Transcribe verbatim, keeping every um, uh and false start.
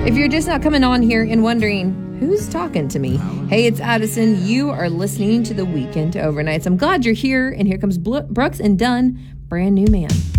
If you're just not coming on here and wondering, who's talking to me? Hey, it's Addison. You are listening to the Weekend Overnights. I'm glad you're here, and here comes Brooks and Dunn, Brand New Man.